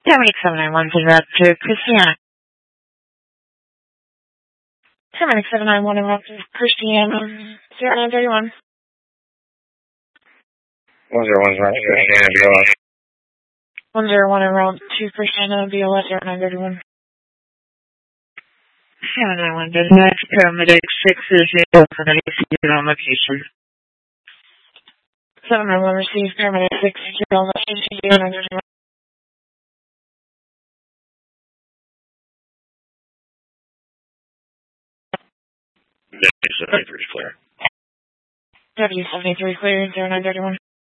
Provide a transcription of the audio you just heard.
Paramedic 791 to route to Christiana. Paramedic 791 en route to Christiana 0931. 101 route to Christiana, BLS. 101 en route to Christiana, BLS 0931. 791 dispatch, paramedic 600 for the ACU on location. 791 received, paramedic 600 on location, 0931. W73 is clear. W73 clear, 0931.